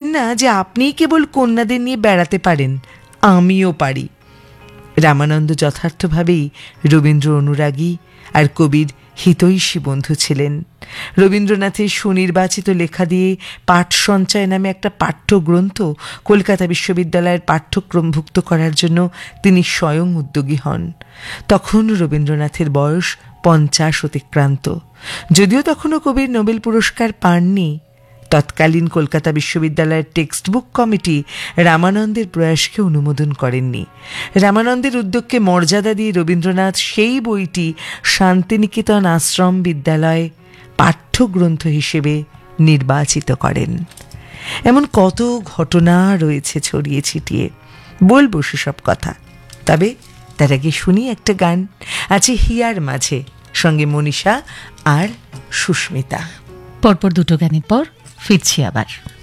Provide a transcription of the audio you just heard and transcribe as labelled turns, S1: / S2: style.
S1: না যে আপনিই কেবল কন্যাদের নিয়ে বেড়াতে পারেন, আমিও পারি। রামানন্দ যথার্থভাবেই রবীন্দ্র অনুরাগী আর কবির হিতৈষী বন্ধু ছিলেন। রবীন্দ্রনাথের সুনির্বাচিত লেখা দিয়ে পাঠ সঞ্চয় নামে একটা পাঠ্যগ্রন্থ কলকাতা বিশ্ববিদ্যালয়ের পাঠ্যক্রমভুক্ত করার জন্য তিনি স্বয়ং উদ্যোগী হন। তখন রবীন্দ্রনাথের বয়স 50 অতিক্রান্ত। যদিও তখনও কবির নোবেল পুরস্কার পাননি, তৎকালীন কলকাতা বিশ্ববিদ্যালয়ের টেক্সট বুক কমিটি রামানন্দের প্রয়াসকে অনুমোদন করেননি। রামানন্দের উদ্যোগকে মর্যাদা দিয়ে রবীন্দ্রনাথ সেই বইটি শান্তিনিকেতন আশ্রম বিদ্যালয়ে পাঠ্যগ্রন্থ হিসেবে নির্বাচিত করেন। এমন কত ঘটনা রয়েছে ছড়িয়ে ছিটিয়ে, বলবো সেসব কথা। তবে তার আগে শুনি একটা গান, আছে হিয়ার মাঝে, সঙ্গে মনীষা আর সুস্মিতা।
S2: পরপর দুটো গানের পর ফিরছি আবার।